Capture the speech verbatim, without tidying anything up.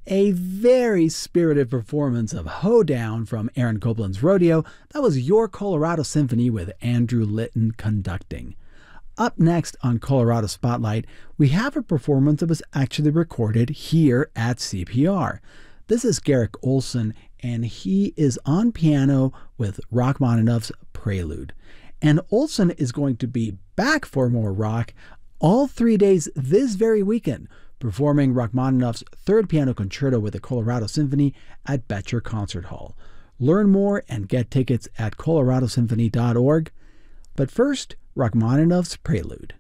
A very spirited performance of Hoedown from Aaron Copland's Rodeo. That was Your Colorado Symphony with Andrew Litton conducting. Up next on Colorado Spotlight, we have a performance that was actually recorded here at C P R. This is Garrick Olson, and he is on piano with Rachmaninoff's Prelude. And Olson is going to be back for more rock all three days this very weekend, performing Rachmaninoff's Third Piano Concerto with the Colorado Symphony at Betcher Concert Hall. Learn more and get tickets at colorado symphony dot org. But first, Rachmaninoff's Prelude.